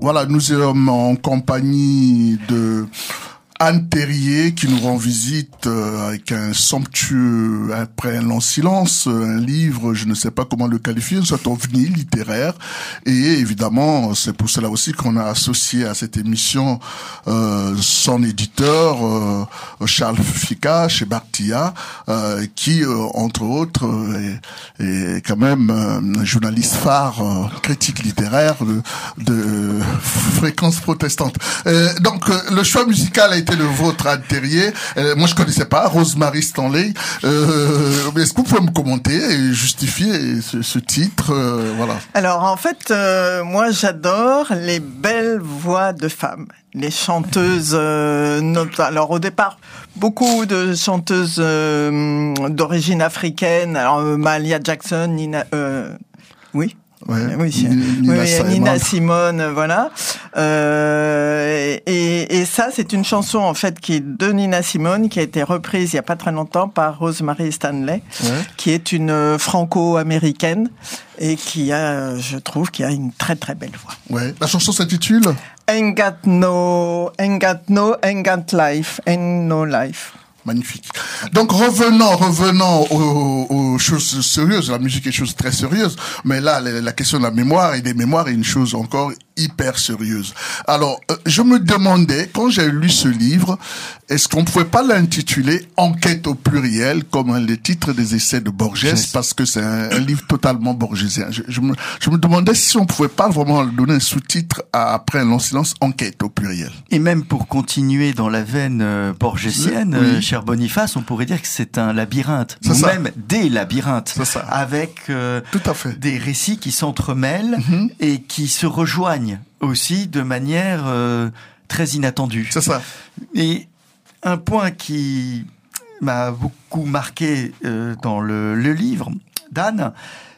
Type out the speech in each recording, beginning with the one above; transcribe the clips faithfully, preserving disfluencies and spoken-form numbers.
Voilà, nous sommes en compagnie de Anne Terrier qui nous rend visite euh, avec un somptueux, après un long silence, un livre, je ne sais pas comment le qualifier, une sorte d'ovni littéraire. Et évidemment, c'est pour cela aussi qu'on a associé à cette émission euh, son éditeur, euh, Charles Fika, chez Bartia, euh, qui, euh, entre autres, est, est quand même un journaliste phare, euh, critique littéraire de, de Fréquence Protestante. Euh, donc, le choix musical a été le vôtre, Anne Terrier. Euh, moi, je connaissais pas Rosemary Stanley. Euh, Est-ce que vous pouvez me commenter et justifier ce, ce titre euh, voilà. Alors, en fait, euh, moi, j'adore les belles voix de femmes. Les chanteuses, euh, not- alors au départ, beaucoup de chanteuses euh, d'origine africaine. Alors, euh, Mahalia Jackson, Nina... Euh, oui Ouais, oui, Nina, oui, Simone. Nina Simone, voilà. Euh, et, et ça, c'est une chanson en fait qui est de Nina Simone, qui a été reprise il y a pas très longtemps par Rosemary Stanley, ouais. qui est une franco-américaine et qui a, je trouve, qui a une très très belle voix. Ouais. La chanson s'intitule Ain't got no, ain't got no, ain't got life, ain't no life. Magnifique. Donc revenons, revenons aux, aux choses sérieuses. La musique est une chose très sérieuse, mais là, la, la question de la mémoire et des mémoires est une chose encore hyper sérieuse. Alors, euh, je me demandais, quand j'ai lu ce livre, est-ce qu'on ne pouvait pas l'intituler « Enquête au pluriel » comme le titre des essais de Borges, yes. Parce que c'est un, un livre totalement borgesien. Je, je, me, je me demandais si on ne pouvait pas vraiment donner un sous-titre à, après un long silence « Enquête au pluriel ». Et même pour continuer dans la veine euh, borgesienne, oui. euh, cher Boniface, on pourrait dire que c'est un labyrinthe, ou ça. Même des labyrinthes, avec euh, Tout à fait. des récits qui s'entremêlent mm-hmm. et qui se rejoignent aussi de manière euh, très inattendue. C'est ça. Et un point qui m'a beaucoup marqué euh, dans le, le livre d'Anne,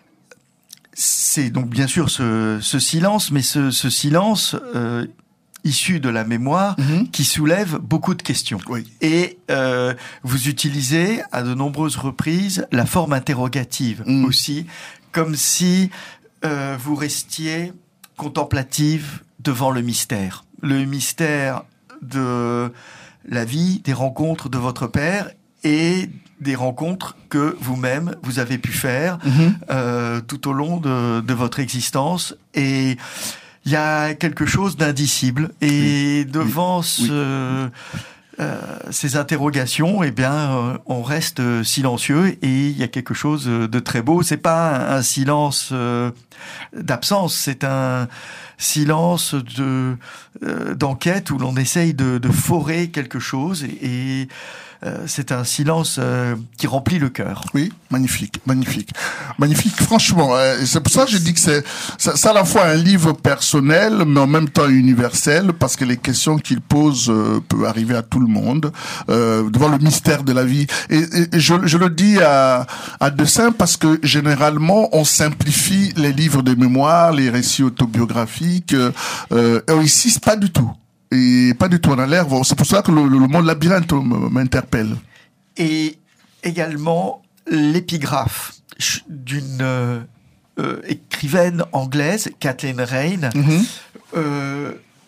c'est donc bien sûr ce, ce silence, mais ce, ce silence euh, issu de la mémoire mm-hmm. qui soulève beaucoup de questions. Oui. Et euh, vous utilisez à de nombreuses reprises la forme interrogative mm. aussi, comme si euh, vous restiez contemplative devant le mystère. Le mystère de la vie, des rencontres de votre père et des rencontres que vous-même, vous avez pu faire mm-hmm. euh, tout au long de, de votre existence. Et il y a quelque chose d'indicible. Et oui. devant oui. ce... Oui. Euh, ces interrogations, eh bien, euh, on reste silencieux et il y a quelque chose de très beau. C'est pas un, un silence euh, d'absence, c'est un silence de euh, d'enquête où l'on essaye de, de forer quelque chose et, et euh, c'est un silence euh, qui remplit le cœur. Oui, magnifique, magnifique, magnifique. Franchement, euh, c'est pour ça que je dis que c'est, c'est, c'est à la fois un livre personnel, mais en même temps universel, parce que les questions qu'il pose euh, peuvent arriver à tout le monde, euh, devant le mystère de la vie. Et, et, et je, je le dis à, à dessein parce que généralement on simplifie les livres de mémoire, les récits autobiographiques. Euh, et ici, c'est pas du tout. Et pas du tout, on a l'air. C'est pour ça que le, le mot labyrinthe m'interpelle. Et également l'épigraphe d'une euh, euh, écrivaine anglaise, Kathleen Raine, mm-hmm. euh,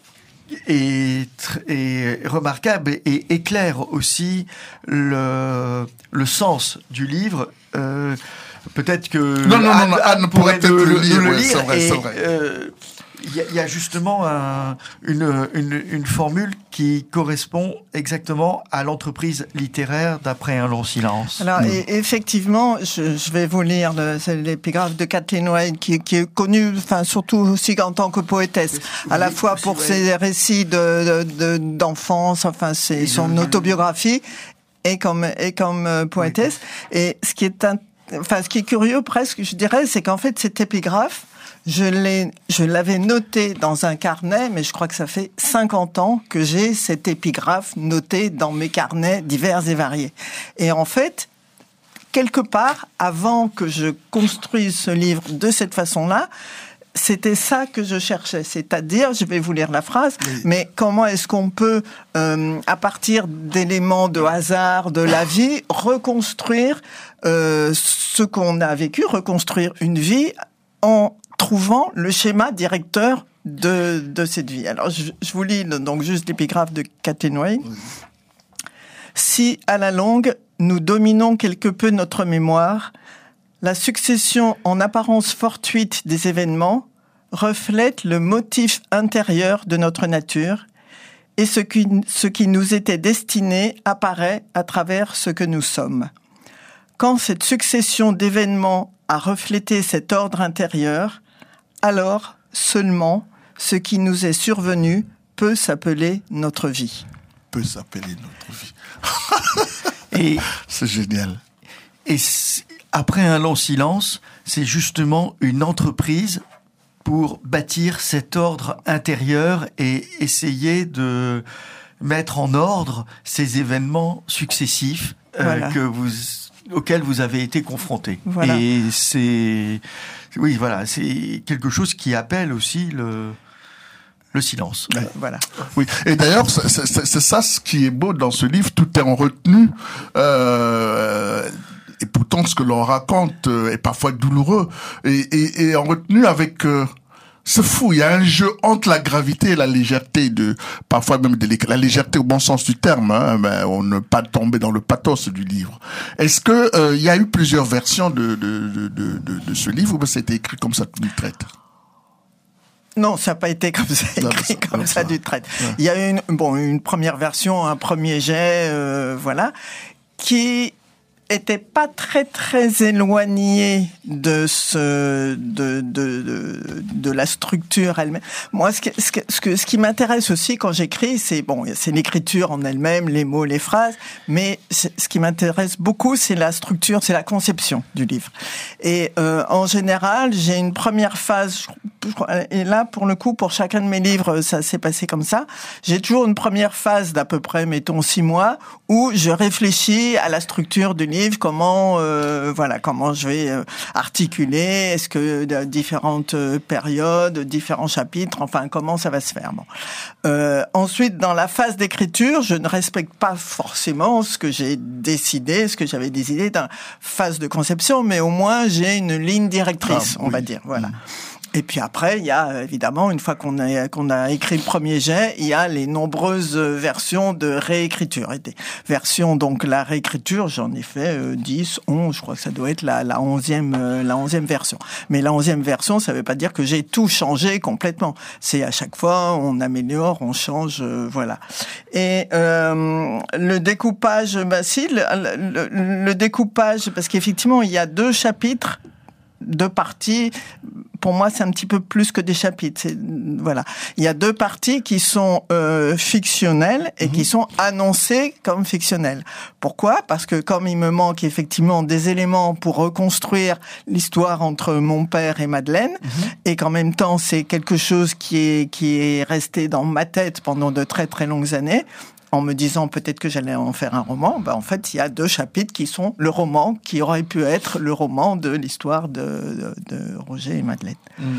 est, est remarquable et, et éclaire aussi le, le sens du livre. Euh, peut-être que non, non, Anne, non, Anne pourrait peut-être le, le lire. Le ouais, lire c'est vrai, et, c'est vrai. Euh, Il y, y a justement un, une, une, une formule qui correspond exactement à l'entreprise littéraire d'après un long silence. Alors, mmh. et, effectivement, je, je vais vous lire le, c'est l'épigraphe de Kathleen Raine, qui, qui est connue, enfin, surtout aussi en tant que poétesse, à la fois pour ses récits de, de, de, d'enfance, enfin, c'est son autobiographie, et comme, et comme euh, poétesse. Oui. Et ce qui est un, enfin, ce qui est curieux presque, je dirais, c'est qu'en fait, cet épigraphe, Je l'ai, je l'avais noté dans un carnet, mais je crois que ça fait cinquante ans que j'ai cet épigraphe noté dans mes carnets divers et variés. Et en fait, quelque part, avant que je construise ce livre de cette façon-là, c'était ça que je cherchais. C'est-à-dire, je vais vous lire la phrase, oui. mais comment est-ce qu'on peut, euh, à partir d'éléments de hasard de la vie, reconstruire euh, ce qu'on a vécu, reconstruire une vie en trouvant le schéma directeur de, de cette vie. Alors, je, je vous lis donc juste l'épigraphe de Kathleen Wade. Oui. Si, à la longue, nous dominons quelque peu notre mémoire, la succession en apparence fortuite des événements reflète le motif intérieur de notre nature et ce qui, ce qui nous était destiné apparaît à travers ce que nous sommes. Quand cette succession d'événements a reflété cet ordre intérieur, alors seulement ce qui nous est survenu peut s'appeler notre vie. Peut s'appeler notre vie. Et c'est génial. Et après un long silence, c'est justement une entreprise pour bâtir cet ordre intérieur et essayer de mettre en ordre ces événements successifs euh, voilà. que vous, auxquels vous avez été confrontés. Voilà. Et c'est, oui, voilà, c'est quelque chose qui appelle aussi le, le silence. Ouais. Voilà. Oui. Et d'ailleurs, c'est, c'est, c'est ça ce qui est beau dans ce livre. Tout est en retenue. Euh, Et pourtant, ce que l'on raconte est parfois douloureux et, et, et en retenue avec. Euh, c'est fou. Il y a un jeu entre la gravité et la légèreté de, parfois même de la légèreté au bon sens du terme. Hein, mais on ne pas tomber dans le pathos du livre. Est-ce que euh, il y a eu plusieurs versions de de de de, de, de ce livre ou bien c'était écrit comme ça d'une traite? Non, ça n'a pas été comme ça, écrit ça, comme ça, ça du traite. Ouais. Il y a eu une bon une première version, un premier jet, euh, voilà, qui était pas très très éloigné de ce de de de, de la structure elle-même. Moi, ce que ce que ce, que, ce qui m'intéresse aussi quand j'écris, c'est bon, c'est l'écriture en elle-même, les mots, les phrases, mais ce qui m'intéresse beaucoup, c'est la structure, c'est la conception du livre. Et euh, en général, j'ai une première phase. Et là, pour le coup, pour chacun de mes livres, ça s'est passé comme ça. J'ai toujours une première phase d'à peu près, mettons, six mois, où je réfléchis à la structure du livre, comment, euh, voilà, comment je vais euh, articuler, est-ce que de différentes périodes, différents chapitres, enfin, comment ça va se faire. Bon. Euh, ensuite, dans la phase d'écriture, je ne respecte pas forcément ce que j'ai décidé, ce que j'avais décidé dans la phase de conception, mais au moins j'ai une ligne directrice, ah, on oui. va dire, voilà. Mmh. Et puis après, il y a évidemment, une fois qu'on a, qu'on a écrit le premier jet, il y a les nombreuses versions de réécriture. Et des versions, donc la réécriture, j'en ai fait euh, dix, onze, je crois que ça doit être la, la onzième, euh, la onzième version. Mais la onzième version, ça veut pas dire que j'ai tout changé complètement. C'est à chaque fois, on améliore, on change, euh, voilà. Et euh, le découpage, bah si, le, le, le découpage, parce qu'effectivement, il y a deux chapitres, deux parties. Pour moi, c'est un petit peu plus que des chapitres. C'est, voilà. Il y a deux parties qui sont euh, fictionnelles et mmh. qui sont annoncées comme fictionnelles. Pourquoi ? Parce que comme il me manque effectivement des éléments pour reconstruire l'histoire entre mon père et Madeleine, mmh. et qu'en même temps, c'est quelque chose qui est, qui est resté dans ma tête pendant de très très longues années, en me disant peut-être que j'allais en faire un roman, ben en fait, il y a deux chapitres qui sont le roman qui aurait pu être le roman de l'histoire de, de, de Roger et Madeleine. Mmh.